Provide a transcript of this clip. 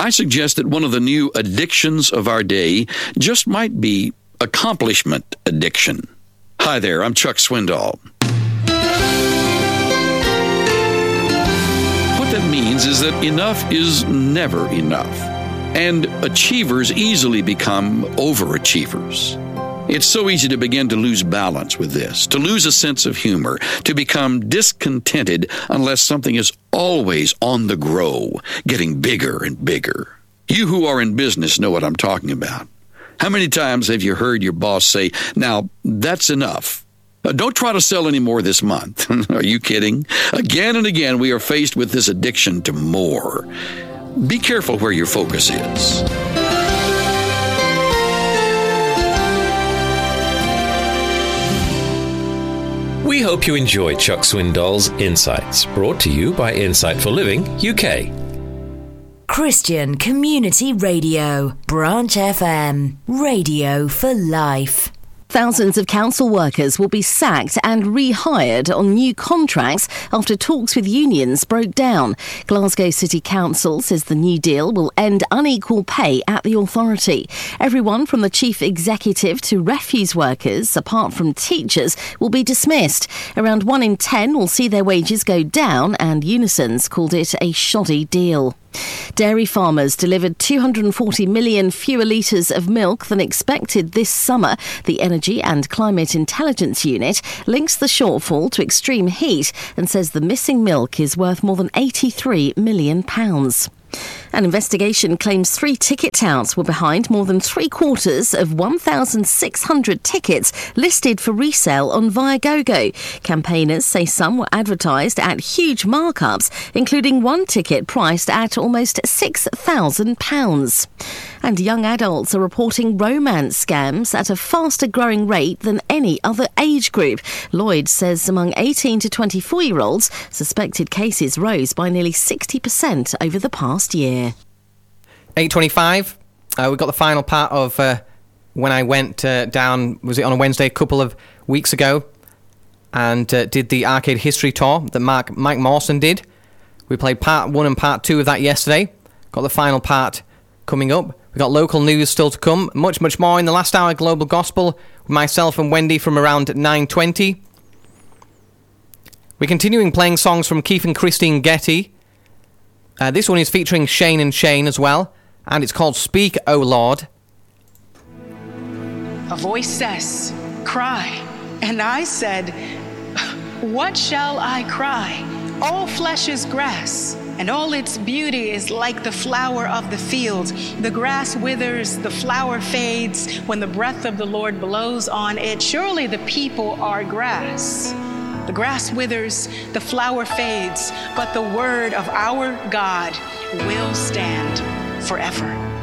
I suggest that one of the new addictions of our day just might be accomplishment addiction. Hi there, I'm Chuck Swindoll. What that means is that enough is never enough, and achievers easily become overachievers. It's so easy to begin to lose balance with this, to lose a sense of humor, to become discontented unless something is always on the grow, getting bigger and bigger. You who are in business know what I'm talking about. How many times have you heard your boss say, "Now, that's enough. Don't try to sell any more this month." Are you kidding? Again and again, we are faced with this addiction to more. Be careful where your focus is. We hope you enjoy Chuck Swindoll's Insights, brought to you by Insight for Living UK. Christian Community Radio, Branch FM, radio for life. Thousands of council workers will be sacked and rehired on new contracts after talks with unions broke down. Glasgow City Council says the new deal will end unequal pay at the authority. Everyone from the chief executive to refuse workers, apart from teachers, will be dismissed. Around 1 in 10 will see their wages go down, and Unison's called it a shoddy deal. Dairy farmers delivered 240 million fewer litres of milk than expected this summer. The Energy and Climate Intelligence Unit links the shortfall to extreme heat and says the missing milk is worth more than £83 million. An investigation claims 3 ticket touts were behind more than 3/4 of 1,600 tickets listed for resale on Viagogo. Campaigners say some were advertised at huge markups, including one ticket priced at almost £6,000. And young adults are reporting romance scams at a faster growing rate than any other age group. Lloyd says among 18 to 24-year-olds, suspected cases rose by nearly 60% over the past year. 8:25. We got the final part of when I went down, was it on a Wednesday, a couple of weeks ago, and did the arcade history tour that Mike Mawson did. We played part 1 and part 2 of that yesterday. Got the final part coming up. We've got local news still to come. Much, much more in the last hour, Global Gospel, with myself and Wendy from around 9:20. We're continuing playing songs from Keith and Christine Getty. This one is featuring Shane and Shane as well, and it's called Speak, O Lord. A voice says, "Cry." And I said, "What shall I cry? All flesh is grass, and all its beauty is like the flower of the field. The grass withers, the flower fades, when the breath of the Lord blows on it. Surely the people are grass. The grass withers, the flower fades, but the word of our God will stand forever."